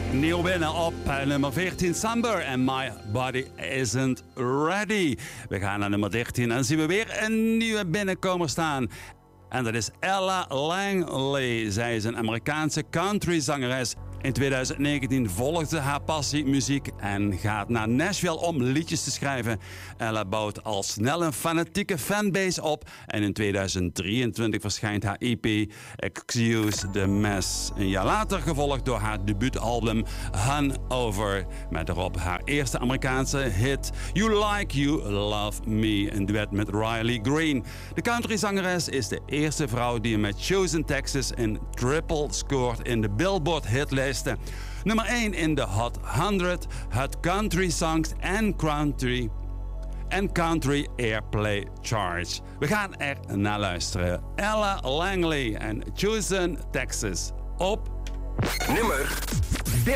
Nieuw binnen op nummer 14, Samber en My Body Isn't Ready. We gaan naar nummer 13 en zien we weer een nieuwe binnenkomer staan. En dat is Ella Langley. Zij is een Amerikaanse countryzangeres. In 2019 volgde haar passie muziek en gaat naar Nashville om liedjes te schrijven. Ella bouwt al snel een fanatieke fanbase op. En in 2023 verschijnt haar EP Excuse the Mess. Een jaar later gevolgd door haar debuutalbum Hanover. Met erop haar eerste Amerikaanse hit You Like You Love Me. Een duet met Riley Green. De countryzangeres is de eerste vrouw die met Chosen Texas een triple scoort in de Billboard hitlist. Nummer 1 in de Hot 100, Hot Country Songs en Country Airplay Charts. We gaan er naar luisteren. Ella Langley en Chosen Texas op nummer